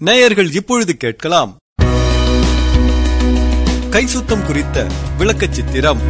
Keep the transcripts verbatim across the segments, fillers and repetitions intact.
நேயர்கள் இப்பொழுது கேட்கலாம் கை சுத்தம் குறித்த விளக்கச் சித்திரம்.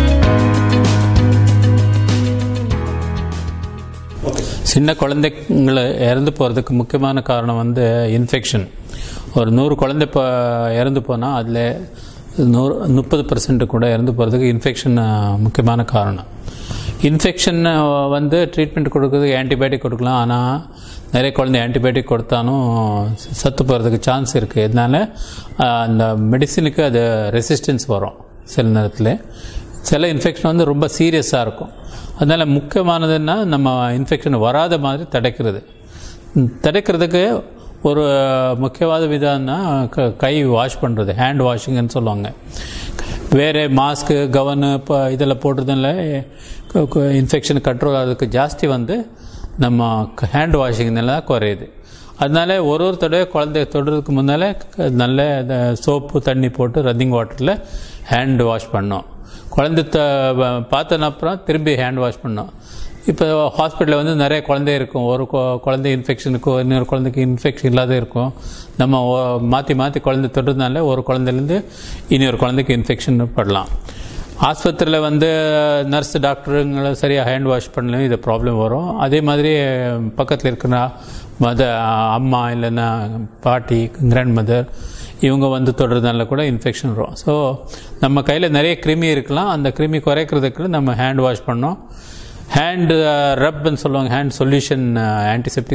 சின்ன குழந்தைங்களை இறந்து போகிறதுக்கு முக்கியமான காரணம் வந்து இன்ஃபெக்ஷன். ஒரு நூறு குழந்தை இப்போ இறந்து போனால் அதில் நூறு முப்பது பர்சன்ட் கூட இறந்து போகிறதுக்கு இன்ஃபெக்ஷன் முக்கியமான காரணம். இன்ஃபெக்ஷன் வந்து ட்ரீட்மெண்ட் கொடுக்குறதுக்கு ஆன்டிபயோட்டிக் கொடுக்கலாம். ஆனால் நிறைய குழந்தை ஆன்டிபயோட்டிக் கொடுத்தாலும் சத்து போகிறதுக்கு சான்ஸ் இருக்குது. இதனால அந்த மெடிசினுக்கு அது ரெசிஸ்டன்ஸ் வரும். சில நேரத்தில் சில இன்ஃபெக்ஷன் வந்து ரொம்ப சீரியஸாக இருக்கும். அதனால் முக்கியமானதுன்னா நம்ம இன்ஃபெக்ஷன் வராத மாதிரி தடுக்கிறது. தடுக்கிறதுக்கு ஒரு முக்கியவாத விதம்னா கை வாஷ் பண்ணுறது, ஹேண்ட் வாஷிங்னு சொல்லுவாங்க. வேறு மாஸ்க்கு கவனு இப்போ இதில் போடுறதுனால இன்ஃபெக்ஷன் கண்ட்ரோல் ஆகிறதுக்கு ஜாஸ்தி வந்து நம்ம ஹேண்ட் வாஷிங்னால தான் குறையுது. அதனால ஒரு ஒரு தடவை குழந்தைய தொடுறதுக்கு முன்னால் நல்ல சோப்பு தண்ணி போட்டு ரன்னிங் வாட்டரில் ஹேண்ட் வாஷ் பண்ணோம். குழந்தை த பார்த்தன அப்புறம் திரும்பி ஹேண்ட் வாஷ் பண்ணோம். இப்போ ஹாஸ்பிட்டலில் வந்து நிறைய குழந்தை இருக்கும். ஒரு குழந்தை இன்ஃபெக்ஷனுக்கும் இன்னொரு குழந்தைக்கு இன்ஃபெக்ஷன் இல்லாத இருக்கும். நம்ம மாற்றி மாற்றி குழந்தை தொடுறதுனால ஒரு குழந்தைலேருந்து இன்னொரு குழந்தைக்கு இன்ஃபெக்ஷன் படலாம். ஆஸ்பத்திரியில் வந்து நர்ஸ் டாக்டருங்களை சரியாக ஹேண்ட் வாஷ் பண்ணலையும் இது ப்ராப்ளம் வரும். அதே மாதிரி பக்கத்தில் இருக்கிற மத அம்மா இல்லைன்னா பாட்டி கிராண்ட் மதர் இவங்க வந்து தொடுறதுனால கூட இன்ஃபெக்ஷன் வரும். ஸோ நம்ம கையில் நிறைய கிருமி இருக்கலாம். அந்த கிருமி குறைக்கிறதுக்கு நம்ம ஹேண்ட் வாஷ் பண்ணோம். ஹேண்டு ரப்னு சொல்லுவாங்க, ஹேண்ட் சொல்யூஷன் ஆன்டிசெப்டிக்